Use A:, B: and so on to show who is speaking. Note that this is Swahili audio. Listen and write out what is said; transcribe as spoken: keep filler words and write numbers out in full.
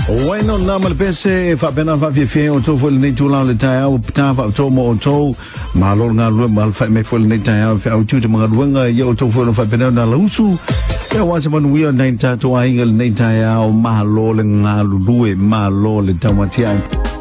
A: Bueno, namal pese fa pena fa fi o to fol ni tu la le ta o ta fa to mo to malo nga lu mal fa me fol ni ta fa o tu te mga wenga yo to fol fa pena na lusu e wa se man wi on nine ta to ai ngel ni ta o malo le nga lu lu e malo le ta ma ti